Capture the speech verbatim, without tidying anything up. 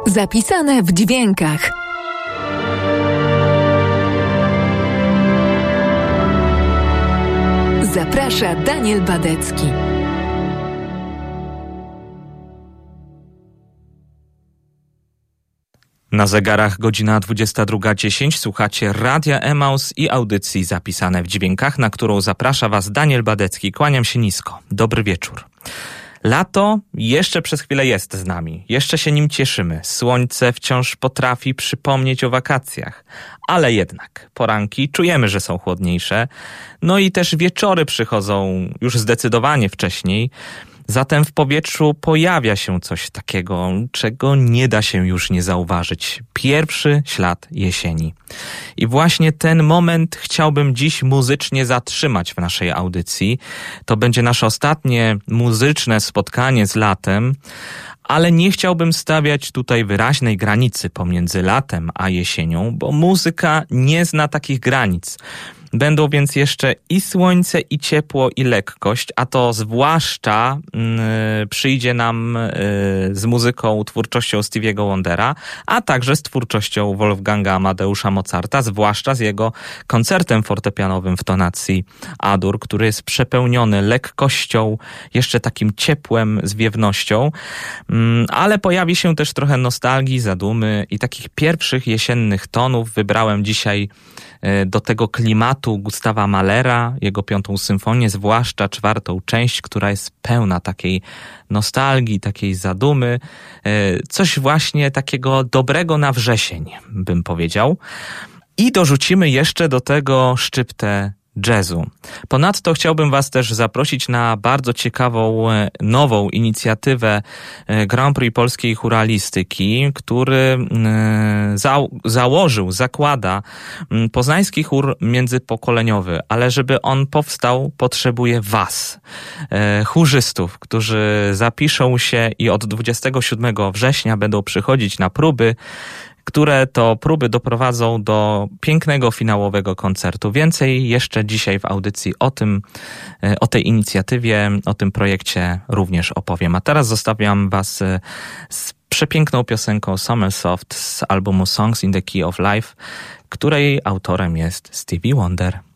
Zapisane w dźwiękach. Zaprasza Daniel Badecki. Na zegarach godzina dwudziesta druga dziesięć. Słuchacie Radia Emaus i audycji Zapisane w dźwiękach, na którą zaprasza Was Daniel Badecki. Kłaniam się nisko. Dobry wieczór. Lato jeszcze przez chwilę jest z nami. Jeszcze się nim cieszymy. Słońce wciąż potrafi przypomnieć o wakacjach. Ale jednak poranki czujemy, że są chłodniejsze. No i też wieczory przychodzą już zdecydowanie wcześniej. Zatem w powietrzu pojawia się coś takiego, czego nie da się już nie zauważyć. Pierwszy ślad jesieni. I właśnie ten moment chciałbym dziś muzycznie zatrzymać w naszej audycji. To będzie nasze ostatnie muzyczne spotkanie z latem, ale nie chciałbym stawiać tutaj wyraźnej granicy pomiędzy latem a jesienią, bo muzyka nie zna takich granic. Będą więc jeszcze i słońce, i ciepło, i lekkość, a to zwłaszcza yy, przyjdzie nam yy, z muzyką, twórczością Stevie'ego Wondera, a także z twórczością Wolfganga Amadeusza Mozarta, zwłaszcza z jego koncertem fortepianowym w tonacji A-dur, który jest przepełniony lekkością, jeszcze takim ciepłem, zwiewnością, yy, ale pojawi się też trochę nostalgii, zadumy i takich pierwszych jesiennych tonów. Wybrałem dzisiaj yy, do tego klimatu Gustawa Mahlera, jego piątą symfonię, zwłaszcza czwartą część, która jest pełna takiej nostalgii, takiej zadumy, coś właśnie takiego dobrego na wrzesień, bym powiedział. I dorzucimy jeszcze do tego szczyptę jazzu. Ponadto chciałbym Was też zaprosić na bardzo ciekawą, nową inicjatywę Grand Prix Polskiej Chóralistyki, który za- założył, zakłada Poznański Chór Międzypokoleniowy, ale żeby on powstał, potrzebuje Was, chórzystów, którzy zapiszą się i od dwudziestego siódmego września będą przychodzić na próby, które to próby doprowadzą do pięknego finałowego koncertu. Więcej jeszcze dzisiaj w audycji o tym, o tej inicjatywie, o tym projekcie również opowiem. A teraz zostawiam Was z przepiękną piosenką Summer Soft z albumu Songs in the Key of Life, której autorem jest Stevie Wonder.